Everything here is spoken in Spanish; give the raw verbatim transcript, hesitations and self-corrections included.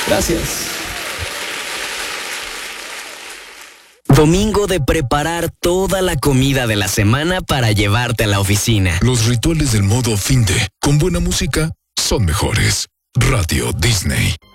Gracias. Domingo de preparar toda la comida de la semana para llevarte a la oficina. Los rituales del modo fin de, con buena música, son mejores. Radio Disney.